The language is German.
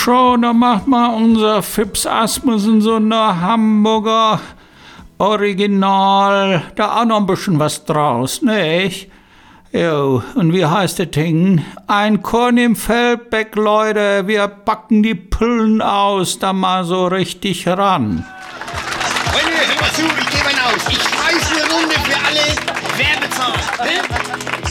schon, da macht mal unser Fips Asmussen so eine Hamburger Original, da auch noch ein bisschen was draus, nicht? Jo, und wie heißt das Ding? Ein Korn im Feldbeck, Leute, wir packen die Pillen aus, da mal so richtig ran. Freunde, hör mal zu, ich gebe einen aus. Ich schmeiß eine Runde für alle. Wer bezahlt? Ne?